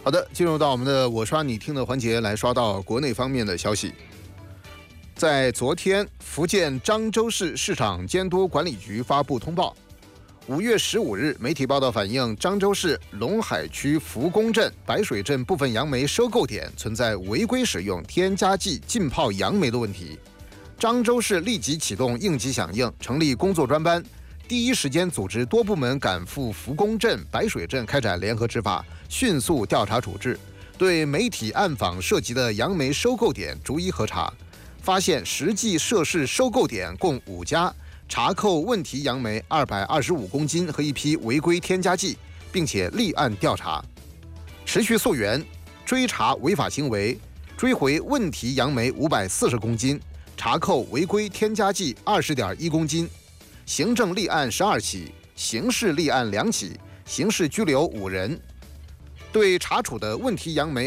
好的，进入到我们的我刷你听的环节，来刷到国内方面的消息。在昨天，福建漳州市市场监督管理局发布通报，5月15日，媒体报道反映，漳州市龙海区福公镇、白水镇部分杨梅收购点存在违规使用添加剂浸泡杨梅的问题。漳州市立即启动应急响应，成立工作专班，第一时间组织多部门赶赴福公镇、白水镇开展联合执法，迅速调查处置，对媒体暗访涉及的杨梅收购点逐一核查，发现实际涉事收购点共5家，查扣问题杨梅225公斤和一批违规添加剂，并且立案调查，持续溯源，追查违法行为，追回问题杨梅540公斤，查扣违规添加剂20.1公斤，行政立案12起，刑事立案2起，刑事拘留5人。对查处的问题杨梅